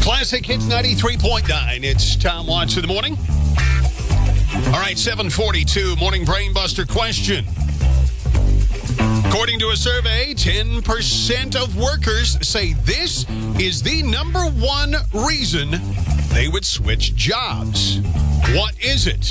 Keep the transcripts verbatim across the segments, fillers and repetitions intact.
Classic Hits ninety-three point nine. It's Tom Watts in the morning. All right, seven forty-two, Morning Brainbuster question. According to a survey, ten percent of workers say this is the number one reason they would switch jobs. What is it?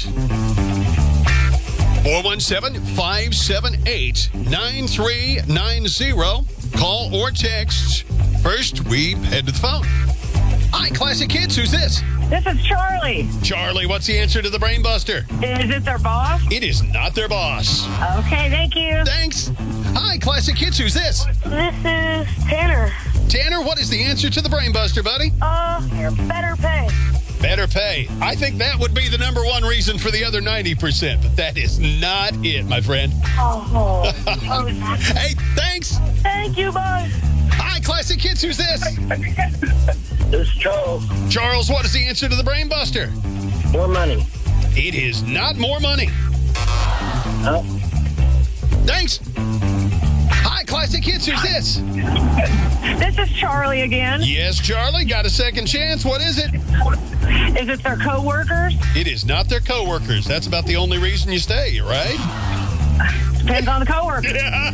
four one seven, five seven eight, nine three nine zero. Call or text. First, we head to the phone. Hi, Classic Kids. Who's this? This is Charlie. Charlie, what's the answer to the Brainbuster? Is it their boss? It is not their boss. Okay, thank you. Thanks. Hi, Classic Kids. Who's this? This is Tanner. Tanner, what is the answer to the Brainbuster, buddy? Uh, better pay. Better pay. I think that would be the number one reason for the other ninety percent, but that is not it, my friend. Oh. Hey, thanks. Thank you, bye. Hi, Classic Kids. Who's this? This is Charles. Charles, what is the answer to the Brainbuster? More money. It is not more money. Oh. Thanks. Hi, Classic Kids. Who's this? This is Charlie again. Yes, Charlie. Got a second chance. What is it? Is it their coworkers? It is not their coworkers. That's about the only reason you stay, right? Depends on the coworkers.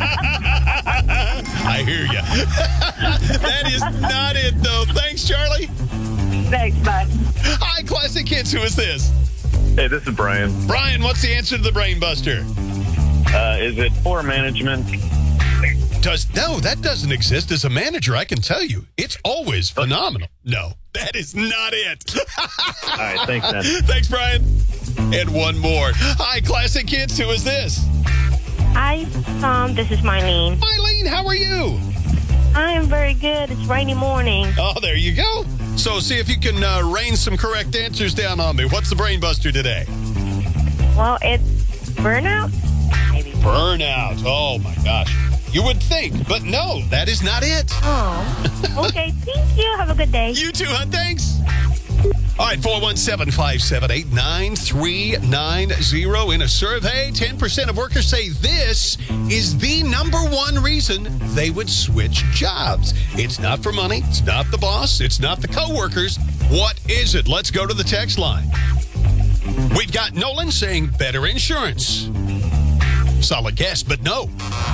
I hear you. That is not it, though. Thanks, Charlie. Thanks, bye. Hi, Classic Kids. Who is this? Hey, this is Brian. Brian, what's the answer to the Brainbuster? Uh, is it poor management? Does no, that doesn't exist. As a manager, I can tell you, it's always phenomenal. No, that is not it. All right, thanks, man. Thanks, Brian. And one more. Hi, Classic Kids. Who is this? Hi, Tom. This is Mylene. Mylene, how are you? I am very good. It's rainy morning. Oh, there you go. So see if you can uh, rain some correct answers down on me. What's the Brainbuster today? Well, it's burnout. Maybe. Burnout. Oh, my gosh. You would think, but no, that is not it. Oh, okay. Thank you. Have a good day. You too, huh? Thanks. All right, four one seven, five seven eight, nine three nine zero. In a survey, ten percent of workers say this is the number one reason they would switch jobs. It's not for money. It's not the boss. It's not the coworkers. What is it? Let's go to the text line. We've got Nolan saying better insurance. Solid guess, but no.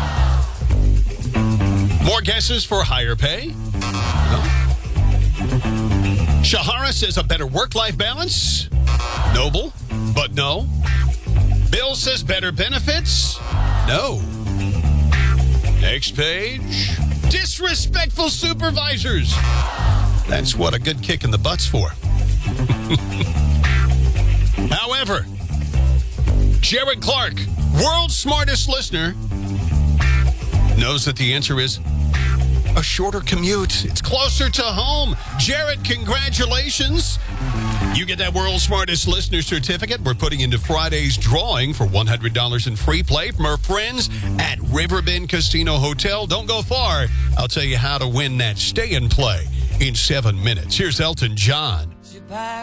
More guesses for higher pay? No. Shahara says a better work-life balance. Noble, but no. Bill says better benefits. No. Next page. Disrespectful supervisors. That's what a good kick in the butt's for. However, Jared Clark, world's smartest listener, knows that the answer is a shorter commute. It's closer to home. Jared, congratulations. You get that World's Smartest Listener certificate. We're putting into Friday's drawing for one hundred dollars in free play from our friends at Riverbend Casino Hotel. Don't go far. I'll tell you how to win that stay and play in seven minutes. Here's Elton John.